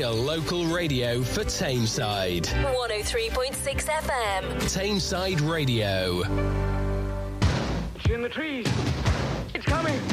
Real local radio for Tameside. 103.6 FM. Tameside Radio. It's in the trees. It's coming.